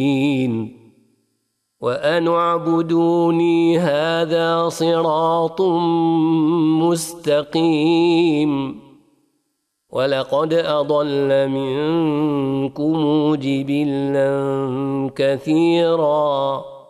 وأن اعبدوني هذا صراط مستقيم ولقد أضل منكم جبلا كثيرا